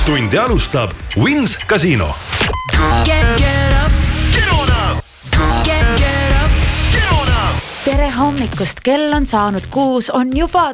Tundi alustab Wins Casino. Tere hommikust, kell on saanud 6, on juba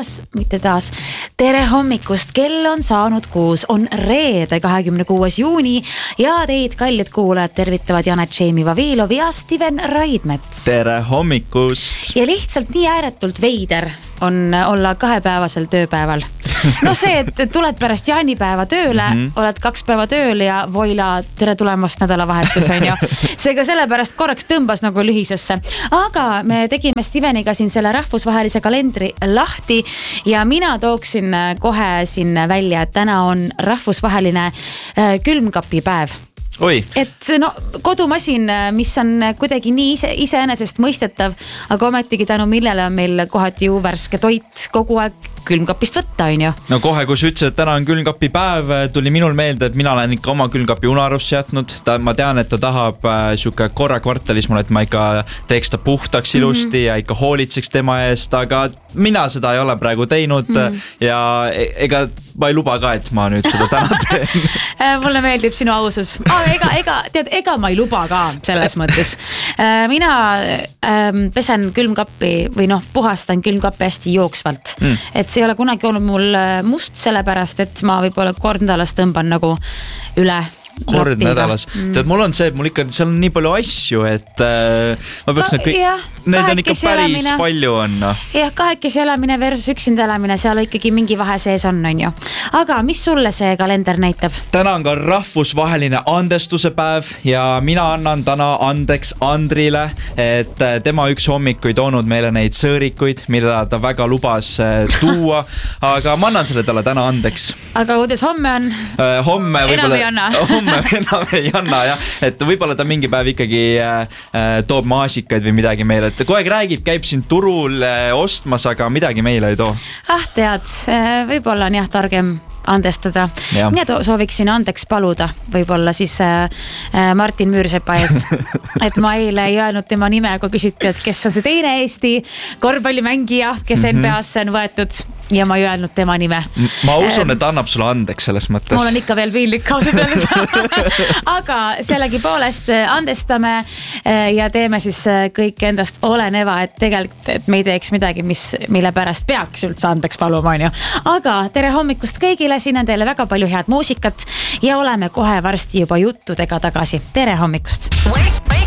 tere hommikust, kell on saanud 6, on reede 26. juuni ja teid, kallid kuulajad, tervitavad Janet Jamie Vavilov ja Steven Raidmets. Tere hommikust! Ja lihtsalt nii ääretult veider on olla 2-päevasel tööpäeval. No see, et tuled pärast jaanipäeva tööle, oled 2 päeva tööl ja voila, tere tulemast nädalavahetus on ju. Seega sellepärast korraks tõmbas nagu lühisesse. Aga me tegime Steveniga siin selle rahvusvahelise kalendri lahti ja mina tooksin kohe siin välja, et täna on rahvusvaheline külmkapipäev. Oi. Et no kodumasin, mis on kuidagi nii iseenesest mõistetav, aga ometigi tänu millele on meil kohati ju värske toit kogu aeg külmkapist võtta, on ju. No kohe, kui sa ütlesid, et täna on külmkapipäev, tuli minul meelde, et mina olen ikka oma külmkapi unarusse jätnud. Ma tean, et ta tahab siuke korra kvartalis mul, et ma ikka teeks ta puhtaks ilusti ja ikka hoolitseks tema eest, aga mina seda ei ole praegu teinud ja ega ma ei luba ka, et ma nüüd seda täna teen. Mulle meeldib sinu ausus. Ega ma ei luba ka selles mõttes. Mina pesen külmkappi või puhastan külmkappi hästi jooksvalt. Et see ei ole kunagi olnud mul must sellepärast, et ma võib-olla kord nädalas tõmban nagu üle. Kord nädalas. Tead, mul on see, et mul ikka seal on nii palju asju, et ma peaks need on ikka päris palju on. Jah, kahekesi elamine versus üksinda elamine, seal ikkagi mingi vahe sees on ju. Aga mis sulle see kalender näitab? Täna on ka rahvusvaheline andestuse päev ja mina annan täna andeks Andrile, et tema üks hommik ei toonud meile neid sõõrikuid, mida ta väga lubas tuua, aga ma annan selle talle täna andeks. Aga kuidas homme on? Homme enam ei anna. Homme enam ei anna, jah. Et võib-olla ta mingi päev ikkagi toob maasikaid või midagi meile. Et kogu aeg räägib, käib siin turul ostmas, aga midagi meile ei too. Tead, võib-olla on jah targem andestada. Ja. Mina sooviksin andeks paluda, võib-olla siis Martin Müürsepa ees. Et ma eile ei öelnud tema nime, kui küsiti, et kes on see teine Eesti korvpallimängija, kes NBA-sse on võetud ja ma ei öelnud tema nime. Ma usun, et annab sulle andeks selles mõttes. Mul on ikka veel piinlik ausalt öeldes. Aga sellegi poolest andestame ja teeme siis kõik endast oleneva, et tegelikult et me ei teeks midagi, mille pärast peaks üldse andeks paluma, on ju. Aga tere hommikust kõigile, siin on teile väga palju head muusikat ja oleme kohe varsti juba juttudega tagasi. Tere hommikust!